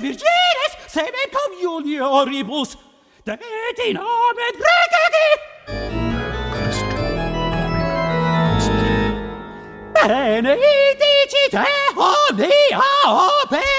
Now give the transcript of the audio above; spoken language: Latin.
virgines semen conjunioribus, det in amen regegi. Benedicite omnia ope